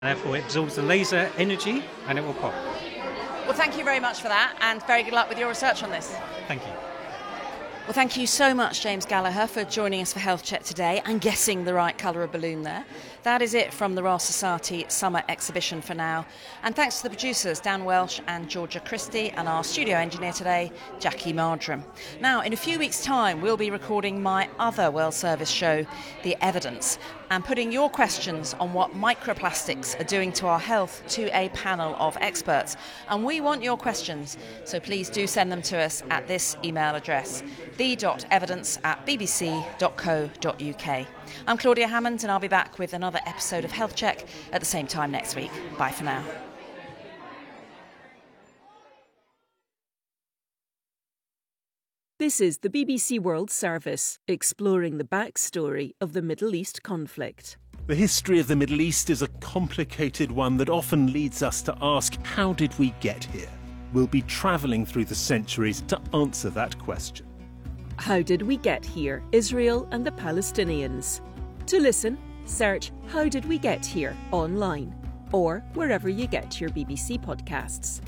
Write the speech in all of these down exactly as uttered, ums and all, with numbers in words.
Therefore, it absorbs the laser energy and it will pop. Well, thank you very much for that, and very good luck with your research on this. Thank you. Well, thank you so much, James Gallagher, for joining us for Health Check today and guessing the right colour of balloon there. That is it from the Royal Society Summer Exhibition for now. And thanks to the producers, Dan Welsh and Georgia Christie, and our studio engineer today, Jackie Mardram. Now, in a few weeks' time, we'll be recording my other World Service show, The Evidence, and putting your questions on what microplastics are doing to our health to a panel of experts. And we want your questions, so please do send them to us at this email address, the dot evidence at b b c dot co dot u k. I'm Claudia Hammond, and I'll be back with another episode of Health Check at the same time next week. Bye for now. This is the B B C World Service, exploring the backstory of the Middle East conflict. The history of the Middle East is a complicated one that often leads us to ask, how did we get here? We'll be travelling through the centuries to answer that question. How Did We Get Here? Israel and the Palestinians. To listen, search How Did We Get Here online or wherever you get your B B C podcasts.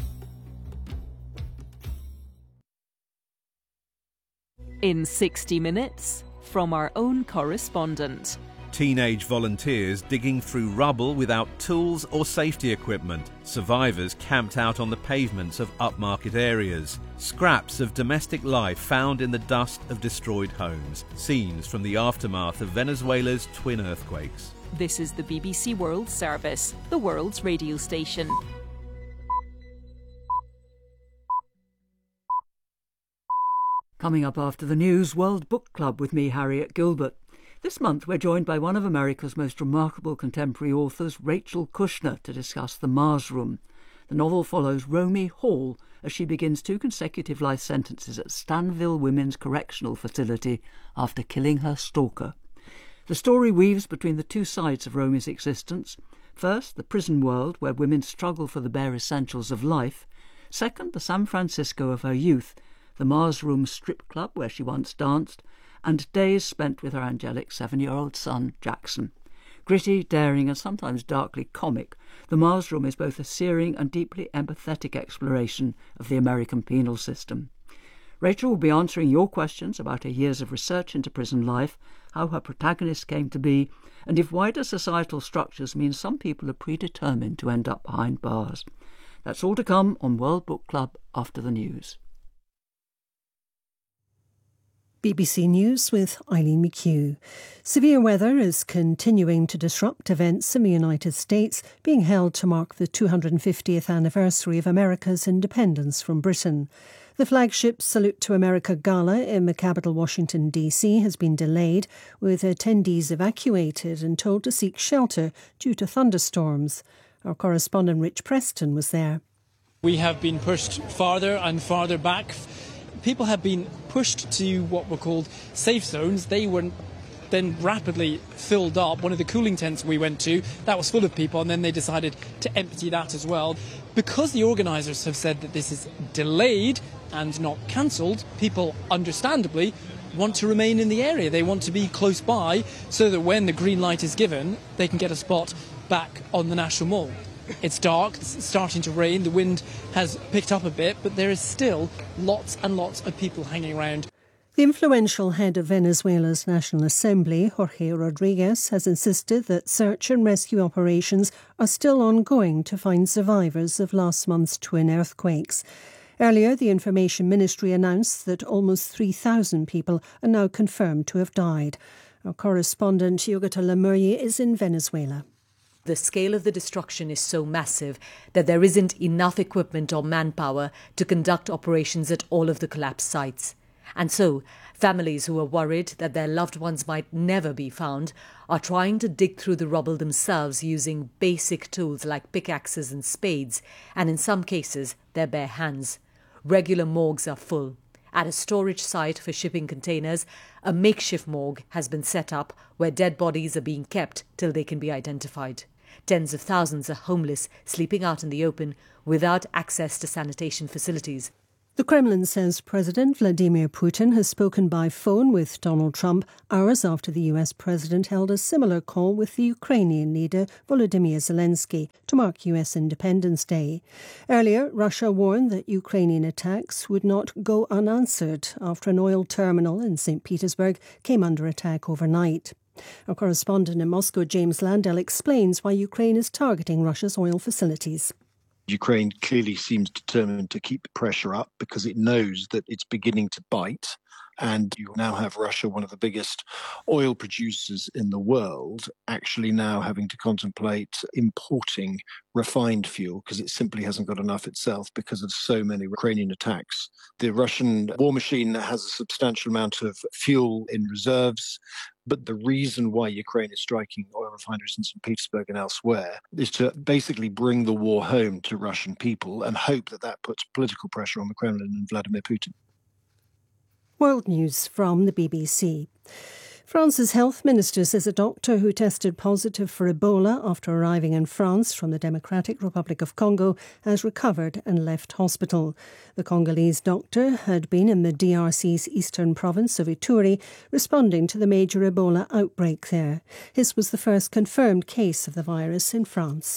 In sixty minutes, from our own correspondent. Teenage volunteers digging through rubble without tools or safety equipment. Survivors camped out on the pavements of upmarket areas. Scraps of domestic life found in the dust of destroyed homes. Scenes from the aftermath of Venezuela's twin earthquakes. This is the B B C World Service, the world's radio station. Coming up after the news, World Book Club with me, Harriet Gilbert. This month we're joined by one of America's most remarkable contemporary authors, Rachel Kushner, to discuss The Mars Room. The novel follows Romy Hall as she begins two consecutive life sentences at Stanville Women's Correctional Facility after killing her stalker. The story weaves between the two sides of Romy's existence. First, the prison world where women struggle for the bare essentials of life. Second, the San Francisco of her youth, the Mars Room strip club where she once danced, and days spent with her angelic seven-year-old son, Jackson. Gritty, daring, and sometimes darkly comic, The Mars Room is both a searing and deeply empathetic exploration of the American penal system. Rachel will be answering your questions about her years of research into prison life, how her protagonist came to be, and if wider societal structures mean some people are predetermined to end up behind bars. That's all to come on World Book Club after the news. B B C News with Eileen McHugh. Severe weather is continuing to disrupt events in the United States being held to mark the two hundred fiftieth anniversary of America's independence from Britain. The flagship Salute to America Gala in the capital Washington, D C has been delayed, with attendees evacuated and told to seek shelter due to thunderstorms. Our correspondent Rich Preston was there. We have been pushed farther and farther back. People have been pushed to what were called safe zones. They were then rapidly filled up. One of the cooling tents we went to, that was full of people, and then they decided to empty that as well. Because the organisers have said that this is delayed and not cancelled, people understandably want to remain in the area. They want to be close by so that when the green light is given, they can get a spot back on the National Mall. It's dark, it's starting to rain, the wind has picked up a bit, but there is still lots and lots of people hanging around. The influential head of Venezuela's National Assembly, Jorge Rodriguez, has insisted that search and rescue operations are still ongoing to find survivors of last month's twin earthquakes. Earlier, the Information Ministry announced that almost three thousand people are now confirmed to have died. Our correspondent, Yogita Lemurri, is in Venezuela. The scale of the destruction is so massive that there isn't enough equipment or manpower to conduct operations at all of the collapsed sites. And so, families who are worried that their loved ones might never be found are trying to dig through the rubble themselves using basic tools like pickaxes and spades, and in some cases, their bare hands. Regular morgues are full. At a storage site for shipping containers, a makeshift morgue has been set up where dead bodies are being kept till they can be identified. Tens of thousands are homeless, sleeping out in the open without access to sanitation facilities. The Kremlin says President Vladimir Putin has spoken by phone with Donald Trump hours after the U S president held a similar call with the Ukrainian leader Volodymyr Zelensky to mark U S Independence Day. Earlier, Russia warned that Ukrainian attacks would not go unanswered after an oil terminal in Saint Petersburg came under attack overnight. Our correspondent in Moscow, James Landell, explains why Ukraine is targeting Russia's oil facilities. Ukraine clearly seems determined to keep the pressure up because it knows that it's beginning to bite. And you now have Russia, one of the biggest oil producers in the world, actually now having to contemplate importing refined fuel because it simply hasn't got enough itself because of so many Ukrainian attacks. The Russian war machine has a substantial amount of fuel in reserves. But the reason why Ukraine is striking oil refineries in Saint Petersburg and elsewhere is to basically bring the war home to Russian people and hope that that puts political pressure on the Kremlin and Vladimir Putin. World News from the B B C. France's health minister says a doctor who tested positive for Ebola after arriving in France from the Democratic Republic of Congo has recovered and left hospital. The Congolese doctor had been in the D R C's eastern province of Ituri, responding to the major Ebola outbreak there. His was the first confirmed case of the virus in France.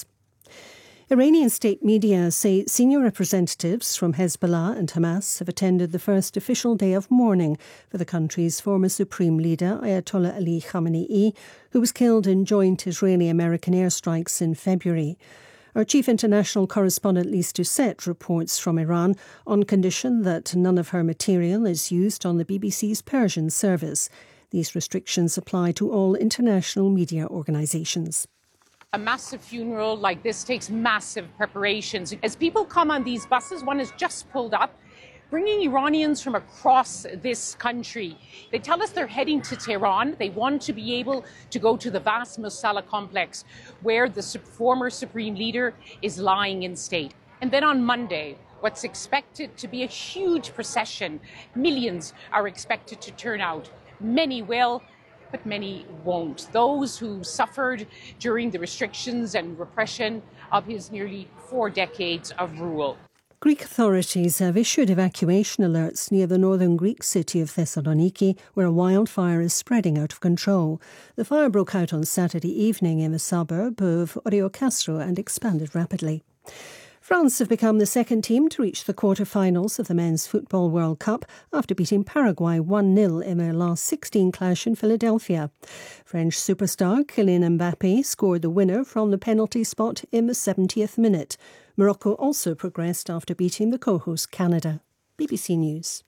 Iranian state media say senior representatives from Hezbollah and Hamas have attended the first official day of mourning for the country's former supreme leader, Ayatollah Ali Khamenei, who was killed in joint Israeli-American airstrikes in February. Our chief international correspondent Lise Doucette reports from Iran on condition that none of her material is used on the B B C's Persian service. These restrictions apply to all international media organisations. A massive funeral like this takes massive preparations. As people come on these buses, one has just pulled up, bringing Iranians from across this country. They tell us they're heading to Tehran. They want to be able to go to the vast Mosala complex where the former supreme leader is lying in state. And then on Monday, what's expected to be a huge procession. Millions are expected to turn out. Many will, but many won't. Those who suffered during the restrictions and repression of his nearly four decades of rule. Greek authorities have issued evacuation alerts near the northern Greek city of Thessaloniki, where a wildfire is spreading out of control. The fire broke out on Saturday evening in the suburb of Oreokastro and expanded rapidly. France have become the second team to reach the quarter-finals of the Men's Football World Cup after beating Paraguay one nil in their last sixteen clash in Philadelphia. French superstar Kylian Mbappé scored the winner from the penalty spot in the seventieth minute. Morocco also progressed after beating the co-host Canada. B B C News.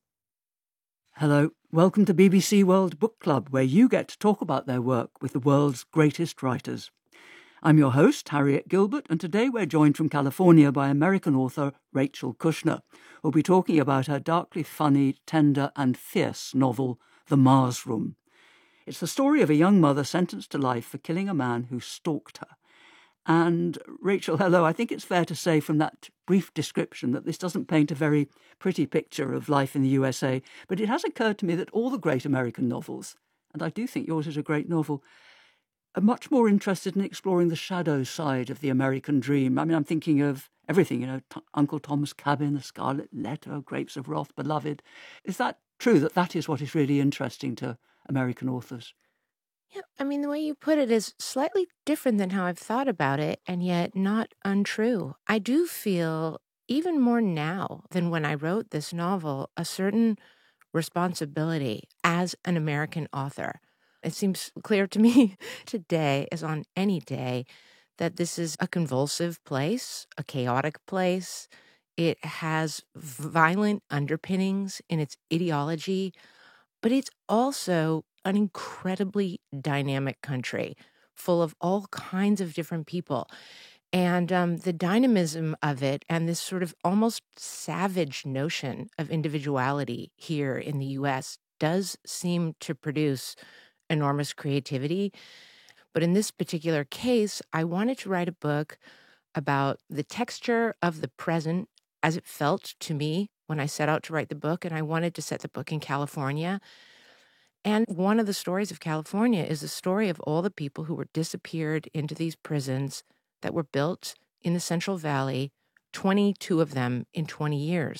Hello, welcome to B B C World Book Club, where you get to talk about their work with the world's greatest writers. I'm your host, Harriet Gilbert, and today we're joined from California by American author Rachel Kushner, who'll be talking about her darkly funny, tender and fierce novel, The Mars Room. It's the story of a young mother sentenced to life for killing a man who stalked her. And, Rachel, hello, I think it's fair to say from that brief description that this doesn't paint a very pretty picture of life in the U S A, but it has occurred to me that all the great American novels, and I do think yours is a great novel, are much more interested in exploring the shadow side of the American dream. I mean, I'm thinking of everything, you know, T- Uncle Tom's Cabin, The Scarlet Letter, Grapes of Wrath, Beloved. Is that true, that that is what is really interesting to American authors? Yeah, I mean, the way you put it is slightly different than how I've thought about it, and yet not untrue. I do feel, even more now than when I wrote this novel, a certain responsibility as an American author. It seems clear to me today, as on any day, that this is a convulsive place, a chaotic place. It has violent underpinnings in its ideology, but it's also an incredibly dynamic country full of all kinds of different people. And um, the dynamism of it and this sort of almost savage notion of individuality here in the U S does seem to produce enormous creativity. But in this particular case, I wanted to write a book about the texture of the present as it felt to me when I set out to write the book, and I wanted to set the book in California. And one of the stories of California is the story of all the people who were disappeared into these prisons that were built in the Central Valley, twenty-two of them in twenty years.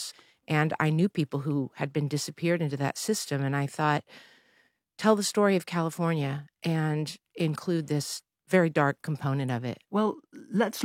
And I knew people who had been disappeared into that system. And I thought, tell the story of California and include this very dark component of it. Well, let's